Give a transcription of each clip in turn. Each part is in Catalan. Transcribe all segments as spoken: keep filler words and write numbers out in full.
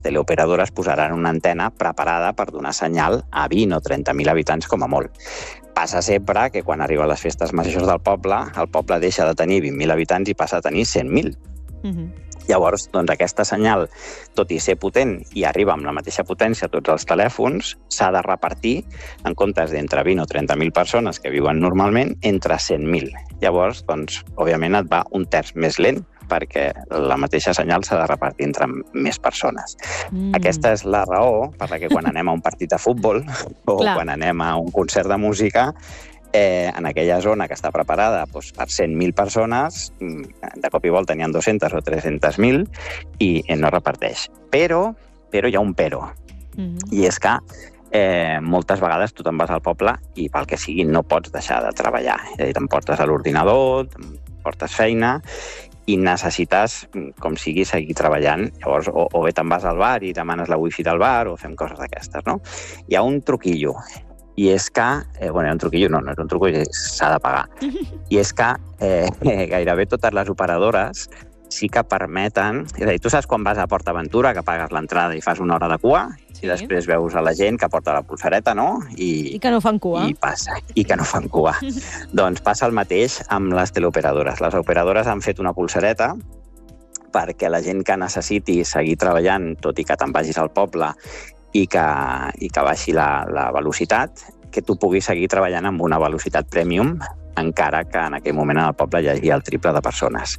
teleoperadores posaran una antena preparada per donar senyal a vint o trenta mil habitants com a molt. Passa sempre que quan arriben les festes majors del poble, el poble deixa de tenir vint mil habitants i passa a tenir cent mil. Uh-huh. Llavors, doncs, aquesta senyal, tot i ser potent i arriba amb la mateixa potència a tots els telèfons, s'ha de repartir, en comptes d'entre vint o trenta mil persones que viuen normalment, entre cent mil. Llavors, doncs, òbviament et va un terç més lent, perquè la mateixa senyal s'ha de repartir entre més persones. Mm. Aquesta és la raó per la que quan anem a un partit de futbol o Clar. quan anem a un concert de música, Eh, en aquella zona que està preparada doncs, per cent mil persones, de cop i volta n'hi ha dues-centes o tres-centes mil i eh, no reparteix. Però, però hi ha un però. Mm-hmm. I és que eh, moltes vegades tu te'n vas al poble i pel que sigui no pots deixar de treballar. És a dir, t'emportes a l'ordinador, t'emportes feina i necessites, com sigui, seguir treballant. Llavors, o, o bé te'n vas al bar i demanes la wifi del bar o fem coses d'aquestes, no? Hi ha un truquillo. I és que, eh, bueno, un truquillo no, no és un truquillo, s'ha de pagar. I és que eh, gairebé totes les operadores sí que permeten... És a dir, tu saps quan vas a PortAventura, que pagues l'entrada i fas una hora de cua, sí. i després veus a la gent que porta la pulsareta, no? I, I que no fan cua. I passa, i que no fan cua. Doncs passa el mateix amb les teleoperadores. Les operadores han fet una pulsareta perquè la gent que necessiti seguir treballant, tot i que te'n vagis al poble, i que, i que baixi la, la velocitat, que tu puguis seguir treballant amb una velocitat premium, encara que en aquell moment al poble hi hagi el triple de persones.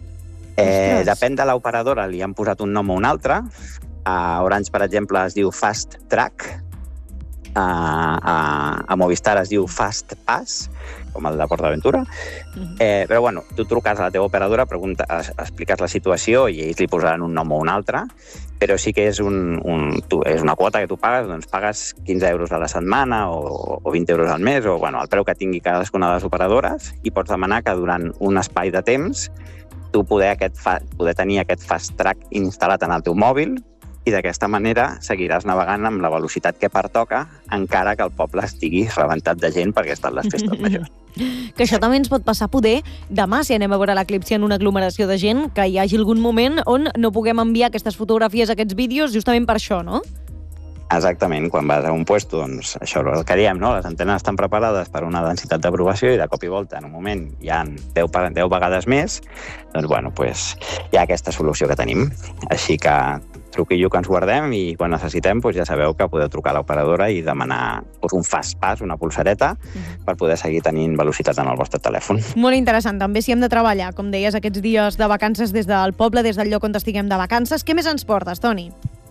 Eh, depèn de l'operadora, li han posat un nom o un altre. A Orange, per exemple, es diu Fast Track. A, a, a Movistar es diu Fast Pass, com el de PortAventura. Eh, però, bueno, tu truques a la teva operadora, pregunta, expliques la situació i ells li posaran un nom o un altre, però sí que és, un, un, tu, és una quota que tu pagues, doncs pagues quinze euros a la setmana o, o vint euros al mes, o bueno, el preu que tingui cadascuna de les operadores, i pots demanar que durant un espai de temps tu poder, aquest fa, poder tenir aquest Fast Track instal·lat en el teu mòbil, i d'aquesta manera seguiràs navegant amb la velocitat que pertoca, encara que el poble estigui rebentat de gent perquè estan les festes majors. Que això també ens pot passar poder demà, si anem a veure l'eclipsi en una aglomeració de gent, que hi hagi algun moment on no puguem enviar aquestes fotografies, aquests vídeos, justament per això, no? Exactament, quan vas a un puesto, doncs això és el que diem, no? Les antenes estan preparades per una densitat d'aprovació i de cop i volta, en un moment, hi ha deu, deu vegades més, doncs, bueno, pues, hi ha aquesta solució que tenim. Així que truquillo que ens guardem i quan necessitem, doncs ja sabeu que podeu trucar a l'operadora i demanar doncs, un fast pass, una pulsareta, uh-huh. per poder seguir tenint velocitat en el vostre telèfon. Molt interessant. També si hem de treballar, com deies, aquests dies de vacances des del poble, des del lloc on estiguem de vacances. Què més ens portes, Toni?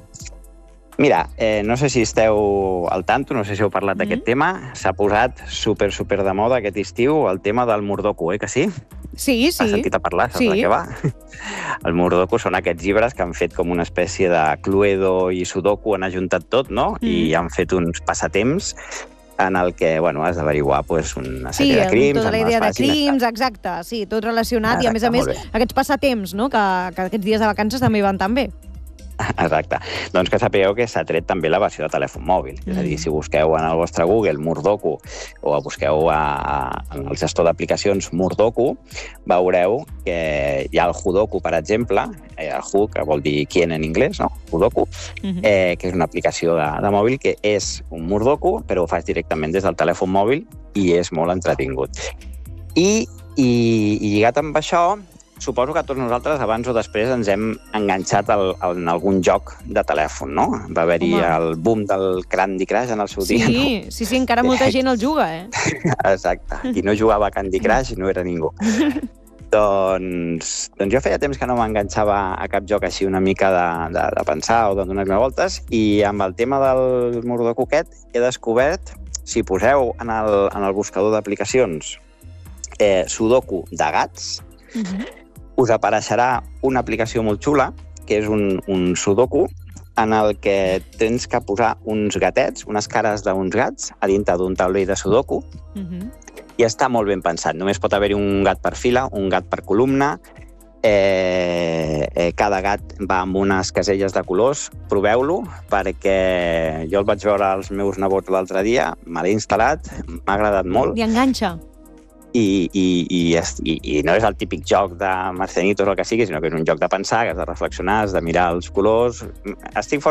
Mira, eh, no sé si esteu al tanto, no sé si heu parlat mm-hmm. d'aquest tema. S'ha posat super, super de moda aquest estiu el tema del Murdoku, eh, que sí? Sí, sí. Has sentit a parlar, saps sí. de què va? El Murdoku són aquests llibres que han fet com una espècie de Cluedo i Sudoku, han ajuntat tot, no? Mm. I han fet uns passatemps en el que, bueno, has d'averiguar pues, una sèrie sí, de crims. Sí, tota la idea de crims, exacte. Sí, tot relacionat. Exacte, i, a més a més, aquests passatemps, no?, que, que aquests dies de vacances també van tan bé. Exacte. Doncs que sapigueu que s'ha tret també la versió de telèfon mòbil. Mm. És a dir, si busqueu en el vostre Google Murdoku o busqueu a, a, en el gestor d'aplicacions Murdoku, veureu que hi ha el Hudoku, per exemple, eh, el Hu, que vol dir quién en anglès, no? Hudoku, mm-hmm. eh, que és una aplicació de, de mòbil que és un Murdoku, però ho fas directament des del telèfon mòbil i és molt entretingut. I, i, i lligat amb això, suposo que tots nosaltres abans o després ens hem enganxat al, al, en algun joc de telèfon, no? Va haver-hi Home. el boom del Candy Crush en el seu sí, dia, no? Sí, sí, encara molta gent el juga, eh? Exacte. Qui no jugava a Candy Crush no era ningú. doncs, doncs jo feia temps que no m'enganxava a cap joc així una mica de, de, de pensar o de donar-me voltes, i amb el tema del Murdoku aquest he descobert, si poseu en el, en el buscador d'aplicacions eh, Sudoku de gats, uh-huh. us apareixerà una aplicació molt xula, que és un, un Sudoku, en el que tens que posar uns gatets, unes cares d'uns gats, a dintre d'un taulell de Sudoku, uh-huh. i està molt ben pensat. Només pot haver-hi un gat per fila, un gat per columna, eh, eh, cada gat va amb unes caselles de colors. Proveu-lo, perquè jo el vaig veure als meus nebots l'altre dia, me l'he instal·lat, m'ha agradat molt. I enganxa. I, i, i, i, i no és el típic joc de Marcenitos o el que sigui, sinó que és un joc de pensar, que has de reflexionar, has de mirar els colors. Estic força